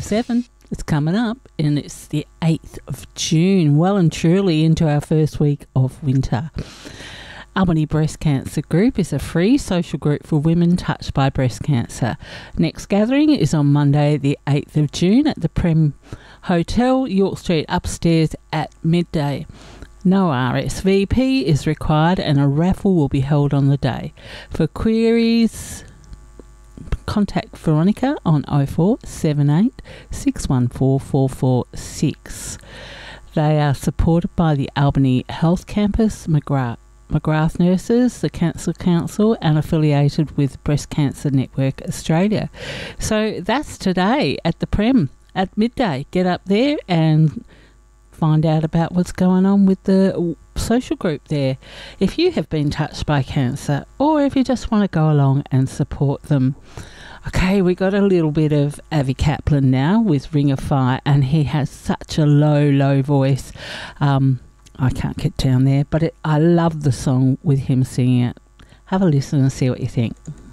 7. It's coming up, and it's the 8th of June, well and truly into our first week of winter. Albany Breast Cancer Group is a free social group for women touched by breast cancer. Next gathering is on Monday, the 8th of June at the Prem Hotel, York Street, upstairs at midday. No RSVP is required, and a raffle will be held on the day. For queries, contact Veronica on 0478 614 446. They are supported by the Albany Health Campus, McGrath Nurses, the Cancer Council, and affiliated with Breast Cancer Network Australia. So that's today at the Prem at midday. Get up there and find out about what's going on with the social group there. If you have been touched by cancer, or if you just want to go along and support them. Okay, we got a little bit of Avi Kaplan now with Ring of Fire, and he has such a low voice. I can't get down there, but I love the song with him singing it. Have a listen and see what you think.